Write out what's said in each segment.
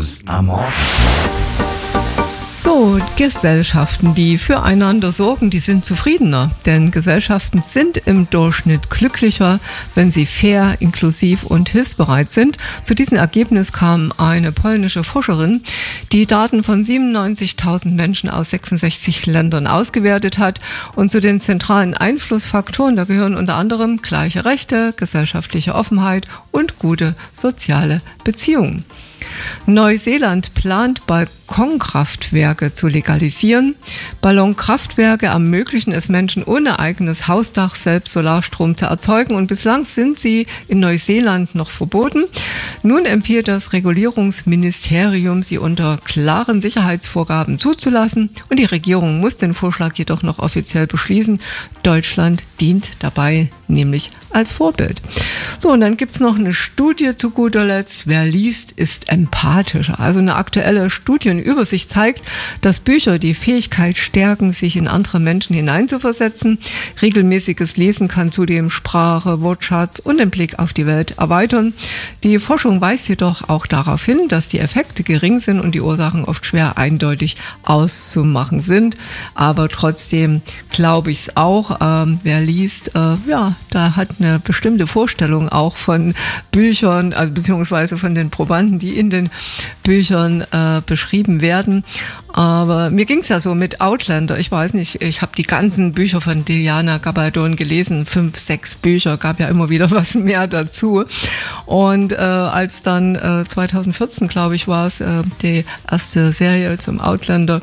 News am Morgen. So, Gesellschaften, die füreinander sorgen, die sind zufriedener. Denn Gesellschaften sind im Durchschnitt glücklicher, wenn sie fair, inklusiv und hilfsbereit sind. Zu diesem Ergebnis kam eine polnische Forscherin, die Daten von 97.000 Menschen aus 66 Ländern ausgewertet hat. Und zu den zentralen Einflussfaktoren, da gehören unter anderem gleiche Rechte, gesellschaftliche Offenheit und gute soziale Beziehungen. Neuseeland plant Balkonkraftwerke zu legalisieren. Ballonkraftwerke ermöglichen es Menschen ohne eigenes Hausdach selbst Solarstrom zu erzeugen und bislang sind sie in Neuseeland noch verboten. Nun empfiehlt das Regulierungsministerium, sie unter klaren Sicherheitsvorgaben zuzulassen und die Regierung muss den Vorschlag jedoch noch offiziell beschließen. Deutschland dient dabei nämlich als Vorbild. So, und dann gibt's noch eine Studie zu guter Letzt. Wer liest, ist empathischer. Also eine aktuelle Studienübersicht zeigt, dass Bücher die Fähigkeit stärken, sich in andere Menschen hineinzuversetzen. Regelmäßiges Lesen kann zudem Sprache, Wortschatz und den Blick auf die Welt erweitern. Die Forschung weist jedoch auch darauf hin, dass die Effekte gering sind und die Ursachen oft schwer eindeutig auszumachen sind. Aber trotzdem glaube ich es auch. Wer liest, da hat eine bestimmte Vorstellung auch von Büchern, also beziehungsweise von den Probanden, die in den Büchern beschrieben werden. Aber mir ging es ja so mit Outlander. Ich weiß nicht, ich habe die ganzen Bücher von Diana Gabaldon gelesen, 5, 6 Bücher, gab ja immer wieder was mehr dazu. Und als dann 2014, glaube ich, war es, die erste Serie zum Outlander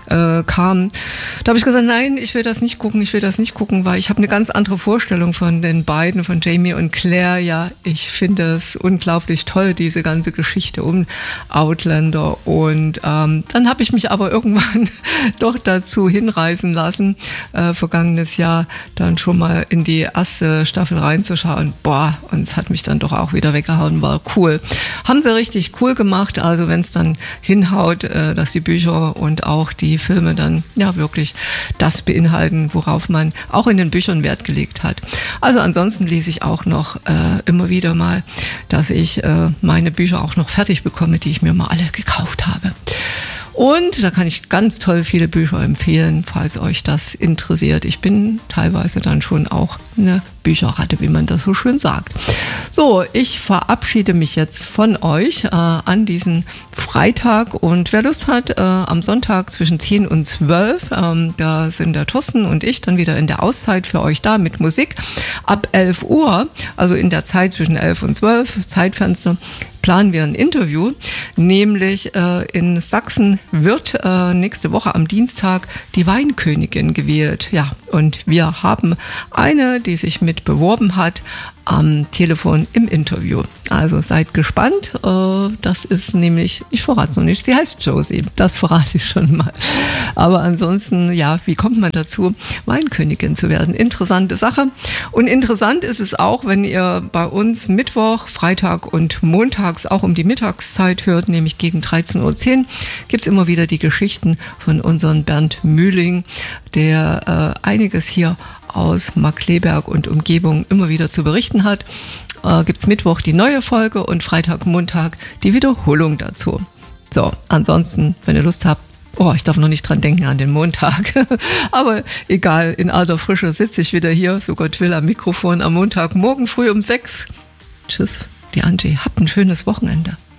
kam, da habe ich gesagt, nein, ich will das nicht gucken, weil ich habe eine ganz andere Vorstellung von den beiden, von Jamie und Claire. Ja, ich finde es unglaublich toll, diese ganze Geschichte um Outlander. Und dann habe ich mich aber irgendwann doch dazu hinreißen lassen, vergangenes Jahr dann schon mal in die erste Staffel reinzuschauen. Und es hat mich dann doch auch wieder weggehauen, war cool. Haben sie richtig cool gemacht, also wenn es dann hinhaut, dass die Bücher und auch die Filme dann ja wirklich das beinhalten, worauf man auch in den Büchern Wert gelegt hat. Also ansonsten lese ich auch noch immer wieder mal, dass ich meine Bücher auch noch fertig bekomme, die ich mir mal alle gekauft habe. Und da kann ich ganz toll viele Bücher empfehlen, falls euch das interessiert. Ich bin teilweise dann schon auch eine Bücherratte, wie man das so schön sagt. So, ich verabschiede mich jetzt von euch an diesen Freitag und wer Lust hat, am Sonntag zwischen 10 und 12, da sind der Thorsten und ich dann wieder in der Auszeit für euch da mit Musik. Ab 11 Uhr, also in der Zeit zwischen 11 und 12, Zeitfenster, planen wir ein Interview, nämlich in Sachsen wird nächste Woche am Dienstag die Weinkönigin gewählt. Ja, und wir haben eine, die sich mit beworben hat, am Telefon im Interview. Also seid gespannt. Das ist nämlich, ich verrate es noch nicht, sie heißt Josie. Das verrate ich schon mal. Aber ansonsten, ja, wie kommt man dazu, Weinkönigin zu werden? Interessante Sache. Und interessant ist es auch, wenn ihr bei uns Mittwoch, Freitag und montags auch um die Mittagszeit hört, nämlich gegen 13.10 Uhr, gibt es immer wieder die Geschichten von unserem Bernd Mühling, der einiges hier aus Markkleeberg und Umgebung immer wieder zu berichten hat. Gibt's Mittwoch die neue Folge und Freitag, Montag die Wiederholung dazu. So, ansonsten, wenn ihr Lust habt, ich darf noch nicht dran denken an den Montag. Aber egal, in alter Frische sitze ich wieder hier, so Gott will, am Mikrofon am Montag, morgen früh um 6. Tschüss, die Angie. Habt ein schönes Wochenende.